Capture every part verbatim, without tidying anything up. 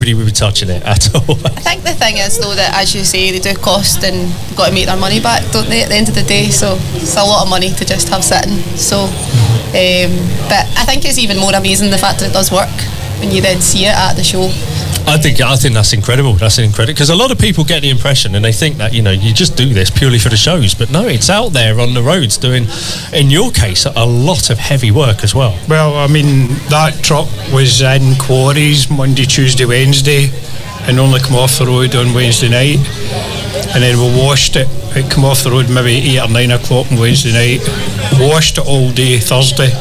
nobody would be touching it at all. I think the thing is though that, as you say, they do cost and they've got to make their money back, don't they, at the end of the day? So it's a lot of money to just have sitting. So, um, but I think it's even more amazing the fact that it does work when you then see it at the show. I think I think that's incredible. That's incredible because a lot of people get the impression and they think that, you know, you just do this purely for the shows, but no, it's out there on the roads doing, in your case, a lot of heavy work as well. Well, I mean, that truck was in quarries Monday, Tuesday, Wednesday, and only come off the road on Wednesday night, and then we washed it. It come off the road maybe eight or nine o'clock on Wednesday night, washed it all day Thursday,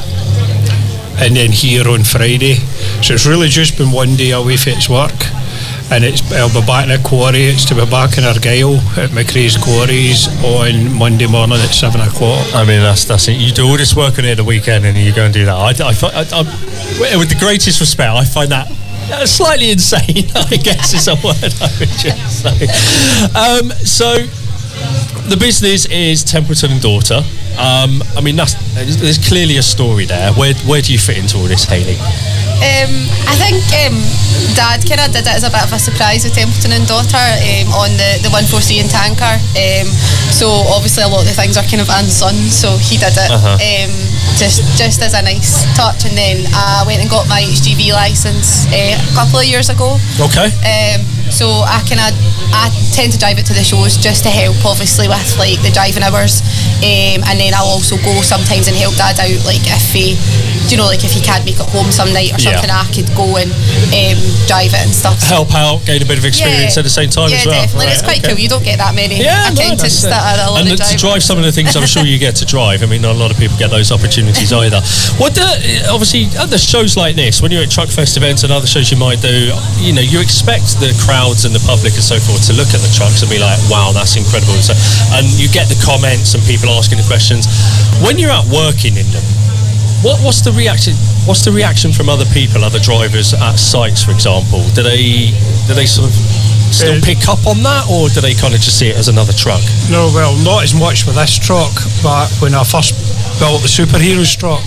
and then here on Friday. So it's really just been one day away for its work, and it's I'll be back in a quarry. It's to be back in Argyll at McRae's Quarries on Monday morning at seven o'clock. I mean, that's that's it. You do all this work on it at the weekend and you go and do that. I, I, I, I, with the greatest respect, I find that slightly insane, I guess is a word I would just say. Um, so the business is Templeton and Daughter. Um, I mean, that's, there's clearly a story there. Where where do you fit into all this, Hayley? Um, I think um, Dad kind of did it as a bit of a surprise with Templeton and Daughter um, on the, the one forty-three and tanker. Um, so obviously a lot of the things are kind of unsun, so he did it uh-huh. um, just just as a nice touch. And then I went and got my H G V licence uh, a couple of years ago. Okay. Um, so I kind of I tend to drive it to the shows just to help, obviously, with like the driving hours. Um, and then I'll also go sometimes and help Dad out, like if he, you know, like if he can't make it home some night or something, yeah. I could go and um, drive it and stuff. Help out, gain a bit of experience yeah. at the same time yeah, as well. Yeah, definitely. Right, it's quite okay. cool. You don't get that many yeah, accountants no, that are a lot and of to drive some of the things I'm sure you get to drive. I mean, not a lot of people get those opportunities either. What the, obviously, at the shows like this, when you're at Truckfest events and other shows you might do, you know, you expect the crowds and the public and so forth to look at the trucks and be like, wow, that's incredible. And, so, and you get the comments and people asking the questions. When you're out working in them, what, what's the reaction? What's the reaction from other people, other drivers at sites, for example? Do they do they sort of still uh, pick up on that, or do they kind of just see it as another truck? No, well, not as much with this truck, but when I first built the Superheroes truck,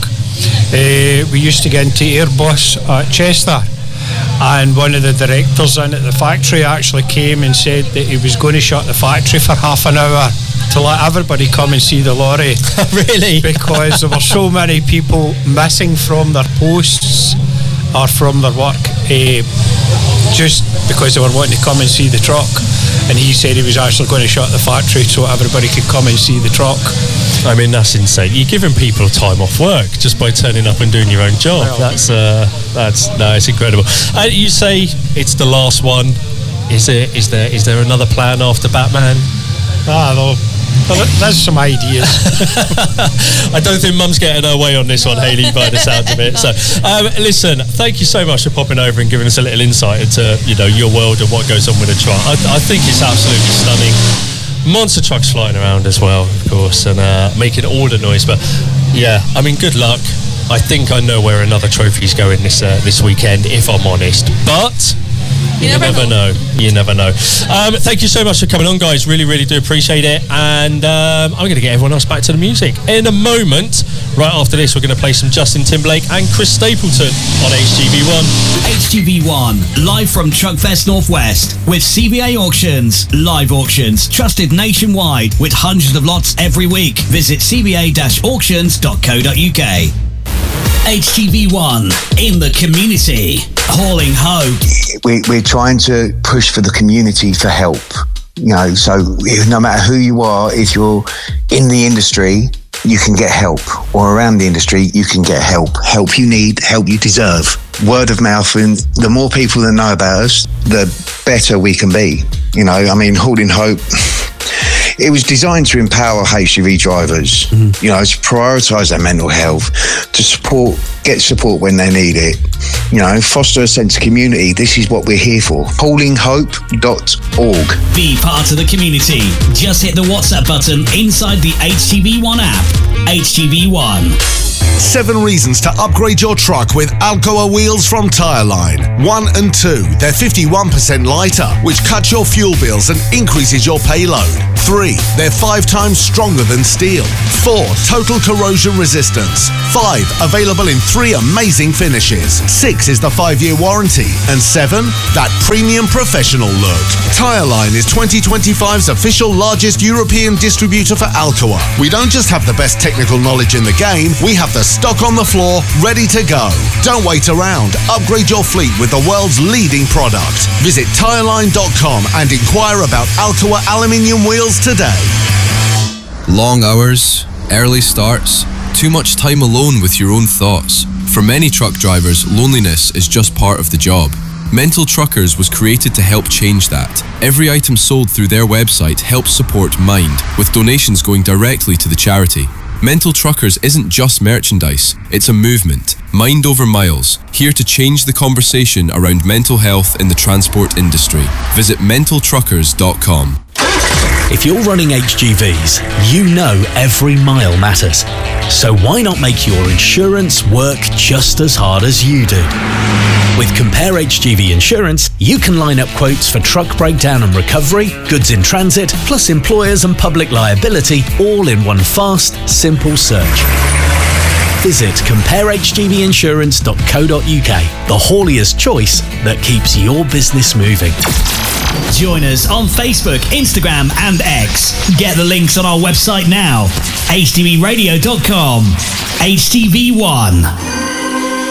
uh, we used to get into Airbus at Chester, and one of the directors in at the factory actually came and said that he was going to shut the factory for half an hour to let everybody come and see the lorry. Really? Because there were so many people missing from their posts or from their work uh, just because they were wanting to come and see the truck, and he said he was actually going to shut the factory so everybody could come and see the truck. I mean, that's insane. You're giving people time off work just by turning up and doing your own job. Well, that's uh, that's no, it's incredible. Uh, you say it's the last one. Is it? Is there? Is there another plan after Batman? Ah, no. Well, there's some ideas. I don't think Mum's getting her way on this one, Hayley, by the sound of it. So, um, listen, thank you so much for popping over and giving us a little insight into, you know, your world and what goes on with a truck. I, I think it's absolutely stunning. Monster trucks flying around as well, of course, and uh, making all the noise. But yeah, I mean, good luck. I think I know where another trophy's going this uh, this weekend, if I'm honest. But You, you never, never know. know. You never know. Um, thank you so much for coming on, guys. Really, really do appreciate it. And um, I'm going to get everyone else back to the music in a moment. Right after this, we're going to play some Justin Timberlake and Chris Stapleton on H G V one. H G V one, live from Truckfest Northwest with C V A Auctions. Live auctions, trusted nationwide with hundreds of lots every week. Visit c v a dash auctions dot co dot u k. H G V one, in the community, hauling hope. We, we're trying to push for the community for help. You know, so no matter who you are, if you're in the industry, you can get help, or around the industry, you can get help. Help you need, help you deserve. Word of mouth, and the more people that know about us, the better we can be. You know, I mean, Hauling Hope, it was designed to empower H G V drivers, mm-hmm. you know, to prioritise their mental health, to support, get support when they need it, you know, foster a sense of community. This is what we're here for. hauling hope dot org. Be part of the community. Just hit the WhatsApp button inside the H G V one app. H G V one. Seven reasons to upgrade your truck with Alcoa wheels from Tireline. One and two, they're fifty-one percent lighter, which cuts your fuel bills and increases your payload. Three, they're five times stronger than steel. Four, total corrosion resistance. Five, available in three amazing finishes. Six is the five-year warranty. And seven, that premium professional look. Tireline is twenty twenty-five's official largest European distributor for Alcoa. We don't just have the best technical knowledge in the game, we have the stock on the floor, ready to go. Don't wait around. Upgrade your fleet with the world's leading product. Visit tireline dot com and inquire about Alcoa aluminium wheels today. Long hours, early starts, too much time alone with your own thoughts. For many truck drivers, loneliness is just part of the job. Mental Truckers was created to help change that. Every item sold through their website helps support Mind, with donations going directly to the charity. Mental Truckers isn't just merchandise, it's a movement. Mind over miles, here to change the conversation around mental health in the transport industry. Visit mental truckers dot com. If you're running H G Vs, you know every mile matters. So why not make your insurance work just as hard as you do? With Compare H G V Insurance, you can line up quotes for truck breakdown and recovery, goods in transit, plus employers and public liability, all in one fast, simple search. Visit compare h g v insurance dot co dot u k, the haulier's choice that keeps your business moving. Join us on Facebook, Instagram and X. Get the links on our website now, h t v radio dot com. H T V one.